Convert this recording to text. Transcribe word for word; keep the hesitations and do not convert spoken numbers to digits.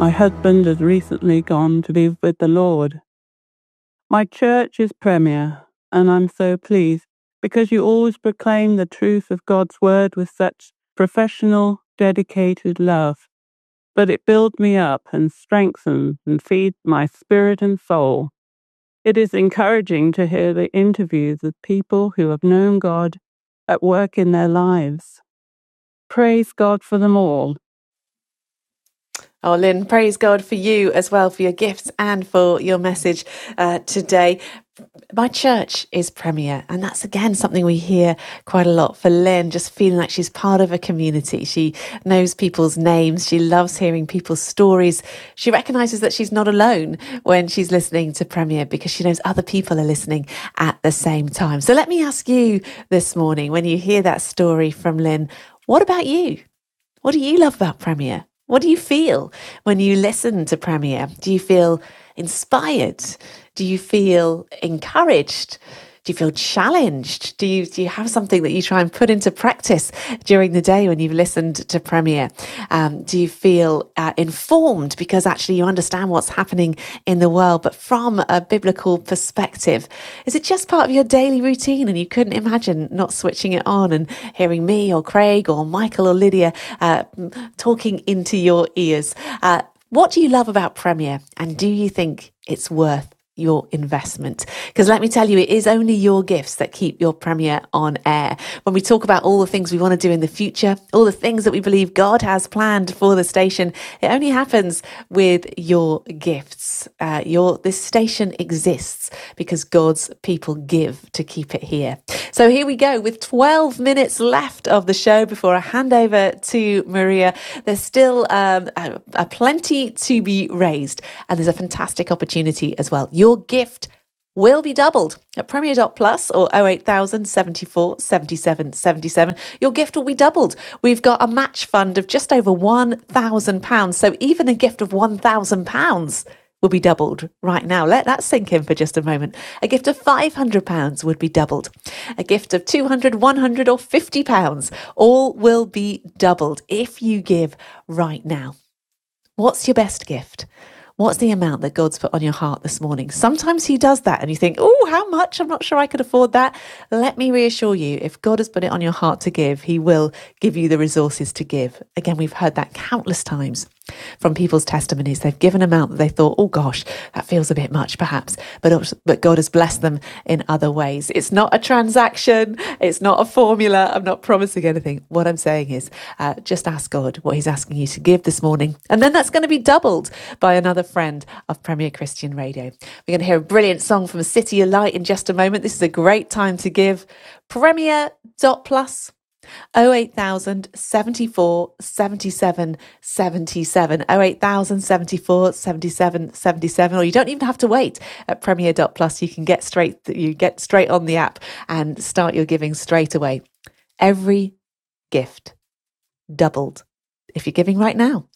My husband has recently gone to be with the Lord. My church is Premier, and I'm so pleased because you always proclaim the truth of God's word with such professional, dedicated love. But it builds me up and strengthens and feeds my spirit and soul. It is encouraging to hear the interviews of people who have known God at work in their lives. Praise God for them all. Oh, Lynn, praise God for you as well, for your gifts and for your message uh, today. My church is Premier, and that's again something we hear quite a lot for Lynn, just feeling like she's part of a community. She knows people's names. She loves hearing people's stories. She recognises that she's not alone when she's listening to Premier because she knows other people are listening at the same time. So let me ask you this morning, when you hear that story from Lynn, what about you? What do you love about Premier? What do you feel when you listen to Premier? Do you feel inspired? Do you feel encouraged? Do you feel challenged? Do you do you have something that you try and put into practice during the day when you've listened to Premier? Um, do you feel uh, informed because actually you understand what's happening in the world, but from a biblical perspective? Is it just part of your daily routine and you couldn't imagine not switching it on and hearing me or Craig or Michael or Lydia uh, talking into your ears? Uh, what do you love about Premier, and do you think it's worth your investment? Because let me tell you, it is only your gifts that keep your Premier on air. When we talk about all the things we want to do in the future, all the things that we believe God has planned for the station, it only happens with your gifts. Uh, your this station exists because God's people give to keep it here. So here we go with twelve minutes left of the show before I hand over to Maria. There's still um, a, a plenty to be raised, and there's a fantastic opportunity as well. Your gift will be doubled at Premier dot Plus or oh eight thousand seventy-four seventy-seven seventy-seven. Your gift will be doubled. We've got a match fund of just over one thousand pounds. So even a gift of one thousand pounds will be doubled right now. Let that sink in for just a moment. A gift of five hundred pounds would be doubled. A gift of two hundred, one hundred or fifty pounds, all will be doubled if you give right now. What's your best gift? What's the amount that God's put on your heart this morning? Sometimes he does that and you think, oh, how much? I'm not sure I could afford that. Let me reassure you, if God has put it on your heart to give, he will give you the resources to give. Again, we've heard that countless times from people's testimonies. They've given an amount that they thought, oh gosh, that feels a bit much perhaps, but, but God has blessed them in other ways. It's not a transaction. It's not a formula. I'm not promising anything. What I'm saying is uh, just ask God what he's asking you to give this morning. And then that's going to be doubled by another friend of Premier Christian Radio. We're going to hear a brilliant song from City of Light in just a moment. This is a great time to give. Premier dot Plus. oh eight thousand seventy-four seventy-seven seventy-seven oh eight thousand seventy-four seventy-seven seventy-seven, or you don't even have to wait at Premier dot Plus. You can get straight you get straight on the app and start your giving straight away. Every gift doubled if you're giving right now.